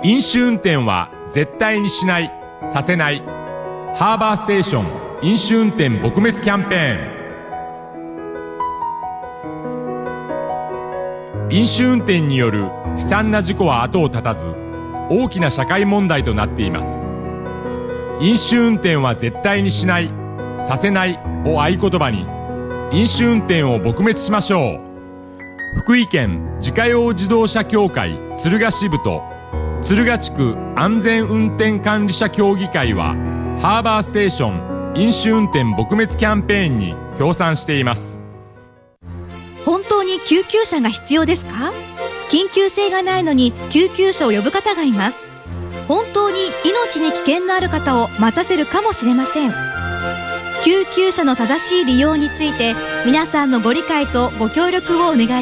飲酒運転は絶対にしない、させない。ハーバーステーション飲酒運転撲滅キャンペーン。飲酒運転による悲惨な事故は後を絶たず、大きな社会問題となっています。飲酒運転は絶対にしない、させないを合言葉に、飲酒運転を撲滅しましょう。福井県自家用自動車協会敦賀支部と敦賀地区安全運転管理者協議会は、ハーバーステーション飲酒運転撲滅キャンペーンに協賛しています。 本当に救急車が必要ですか？緊急性がないのに救急車を呼ぶ方がいます。本当に命に危険のある方を待たせるかもしれません。救急車の正しい利用について、皆さんのご理解とご協力をお願いします。